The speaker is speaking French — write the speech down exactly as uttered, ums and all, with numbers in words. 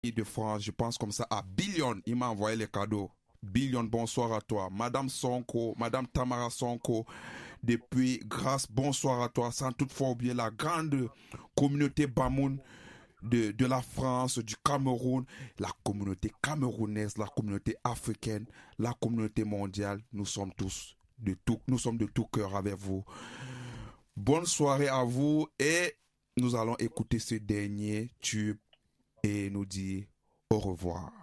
de France, je pense comme ça à Billion, il m'a envoyé les cadeaux. Billion, bonsoir à toi. Madame Sonko, Madame Tamara Sonko, depuis Grâce, bonsoir à toi. Sans toutefois oublier la grande communauté Bamoun de, de la France, du Cameroun, la communauté camerounaise, la communauté africaine, la communauté mondiale. Nous sommes tous de tout, nous sommes de tout cœur avec vous. Bonne soirée à vous et nous allons écouter ce dernier tube et nous dire au revoir.